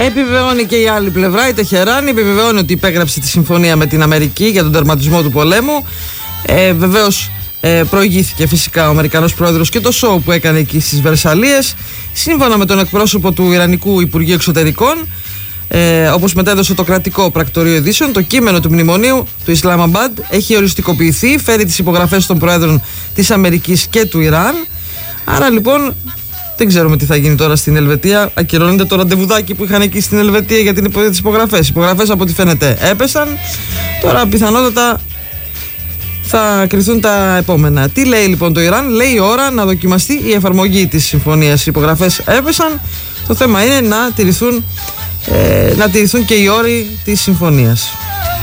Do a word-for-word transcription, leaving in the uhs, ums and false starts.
Επιβεβαιώνει και η άλλη πλευρά, η Τεχεράνη, επιβεβαιώνει ότι υπέγραψε τη συμφωνία με την Αμερική για τον τερματισμό του πολέμου. Ε, βεβαίως ε, προηγήθηκε φυσικά ο Αμερικανός πρόεδρος και το σοου που έκανε εκεί στις Βερσαλίες. Σύμφωνα με τον εκπρόσωπο του Ιρανικού Υπουργείου Εξωτερικών, ε, όπως μετέδωσε το κρατικό πρακτορείο ειδήσεων, το κείμενο του μνημονίου του Ισλάμαμπαντ έχει οριστικοποιηθεί, φέρει τις υπογραφές των πρόεδρων της Αμερικής και του Ιράν. Άρα λοιπόν δεν ξέρουμε τι θα γίνει τώρα στην Ελβετία. Ακυρώνεται το ραντεβουδάκι που είχαν εκεί στην Ελβετία για τις υπογραφές. Οι υπογραφές από ό,τι φαίνεται έπεσαν. Τώρα πιθανότατα θα κρυθούν τα επόμενα. Τι λέει λοιπόν το Ιράν? Λέει η ώρα να δοκιμαστεί η εφαρμογή της συμφωνίας. Οι υπογραφές έπεσαν. Το θέμα είναι να τηρηθούν, ε, να τηρηθούν και οι όροι της συμφωνίας.